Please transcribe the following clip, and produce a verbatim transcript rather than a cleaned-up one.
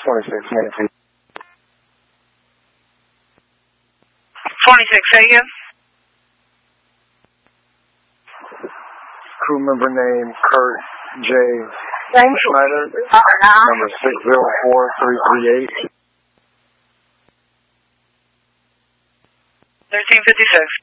twenty-six, Nancy. twenty-six, say again? Crew member name Kurt J. Schneider, Uh-huh. number six zero four three three eight. thirteen fifty-six.